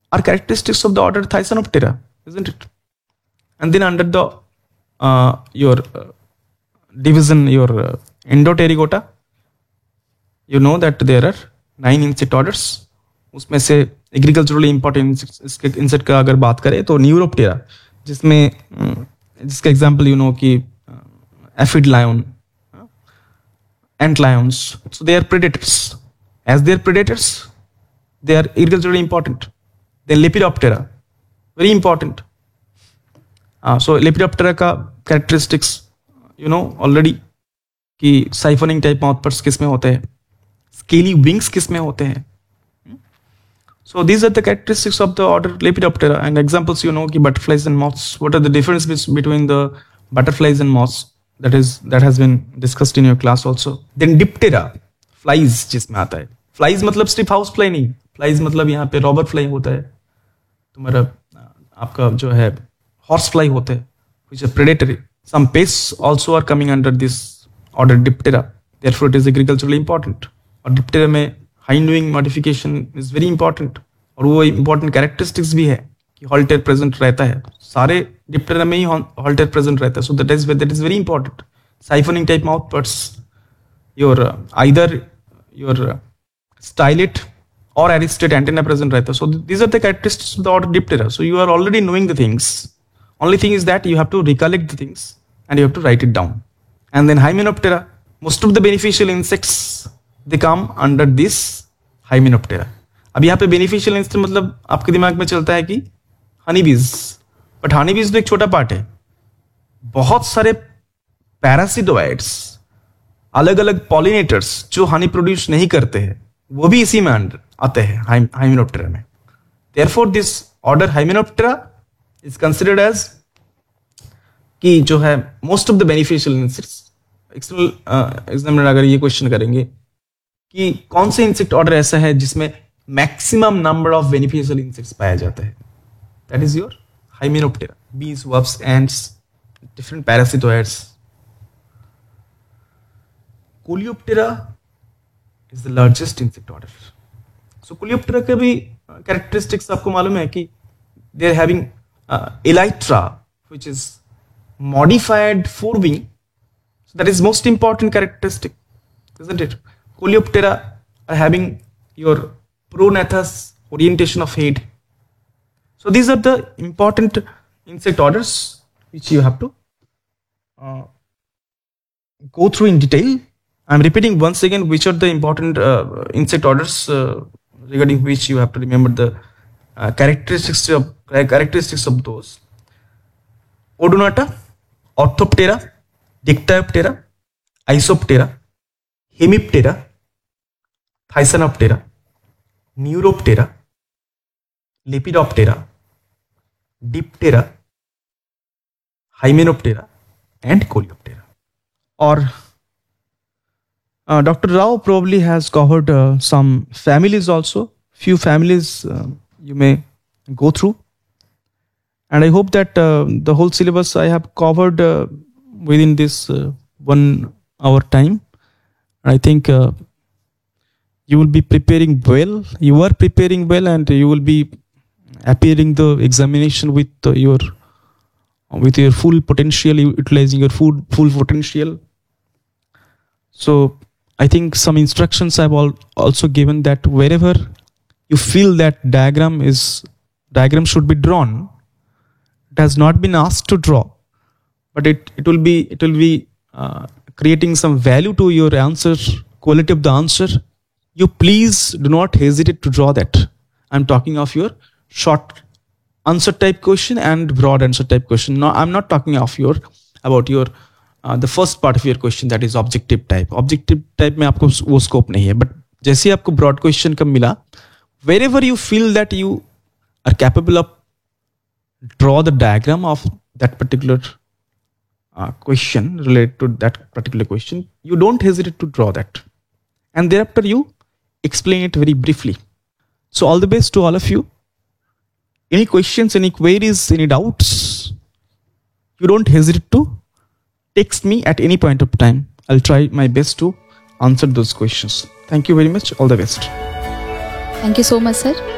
are characteristics of the order Thysanoptera, isn't it? And then under the your division, your Endopterygota, you know that there are 9 insect orders. उसमें से agriculturally important insect का अगर बात करें तो Neuroptera, जिसमें जिसका एग्जांपल यू नो कि aphid lion, ant Lions, so they are predators. As they are predators they are agriculturally important. Then lepidoptera, very important. So lepidoptera का कैरेक्टरिस्टिक्स यू नो ऑलरेडी कि साइफनिंग टाइप माउथपर्ट्स किस में होते हैं, scaly wings किस में होते हैं. So these are the characteristics of the order Lepidoptera. And examples, you know, ki butterflies and moths. What are the differences between the butterflies and moths? That has been discussed in your class also. Then Diptera, flies जिसमें आता है. Flies मतलब सिर्फ house fly नहीं. Flies मतलब यहाँ पे robber fly होता है. तुम्हारा आपका जो है हॉर्स फ्लाई होता है, which is predatory. Some pests also are coming under this order Diptera. Therefore, it is agriculturally important. और Diptera में hind wing modification is very important. और वो इंपॉर्टेंट कैरेक्टरिस्टिक्स भी है कि हॉल्टेर प्रेजेंट रहता है. सारे डिप्टेरा में ही हॉल्टेर प्रेजेंट रहता है. So that is very important. Siphoning type माउथपर्ट्स, your either your stylet और एरिस्टेट एंटेना प्रेजेंट रहता है. So these are the characteristics of the order Diptera. So you are already knowing the things. Only thing is that you have to recollect the things and you have to right it down. And then Hymenoptera, most of the beneficial insects they come under this Hymenoptera. अब यहाँ पे beneficial insect मतलब आपके दिमाग में चलता है कि हनीबीज, बट हनीबीज तो एक छोटा पार्ट है. बहुत सारे पैरासिटोइड्स, अलग अलग पॉलिनेटर्स जो हनी प्रोड्यूस नहीं करते हैं, वो भी इसी में आते हैं हाइमेनोप्टेरा में. Therefore this order Hymenoptera is considered as कि जो है most of the beneficial insects. External examiner अगर ये क्वेश्चन करेंगे कि कौन से इंसेक्ट ऑर्डर ऐसा है जिसमें maximum number of beneficial insects पाया जाता है, दैट इज योर हाइमेनोप्टेरा. बीज, verbs, ants, different पैरासिटोइड्स. Coleoptera is the largest insect order. So Coleoptera के भी कैरेक्टरिस्टिक्स आपको मालूम है कि they are having elytra which is modified फोरविंग. So that is most important characteristic, isn't it? Coleoptera are having your prognatous orientation of head. So these are the important insect orders which you have to go through in detail. I'm repeating once again which are the important insect orders regarding which you have to remember the characteristics of those. Odonata, Orthoptera, Dictyoptera, Isoptera, Hemiptera, Thysanoptera, Neuroptera, Lepidoptera, Diptera, Hymenoptera, and Coleoptera. Or Dr. Rao probably has covered some families also. Few families you may go through. And I hope that the whole syllabus I have covered within this 1 hour time. I think you will be preparing well. You are preparing well, and you will be appearing the examination with your full potential, utilizing your full potential. So I think some instructions I've also given that wherever you feel that diagram should be drawn, it has not been asked to draw, but it will be creating some value to your answer, quality of the answer. You please do not hesitate to draw that. I'm talking of your short answer type question and broad answer type question. No, I'm not talking of about your the first part of your question, that is objective type. Objective type में आपको वो scope नहीं है, but जैसे आपको broad question का मिला, wherever you feel that you are capable of draw the diagram of that particular question related to that particular question, you don't hesitate to draw that, and thereafter you explain it very briefly. So all the best to all of you. Any questions, any queries, any doubts, you don't hesitate to text me at any point of time. I'll try my best to answer those questions. Thank you very much. All the best. Thank you so much, sir.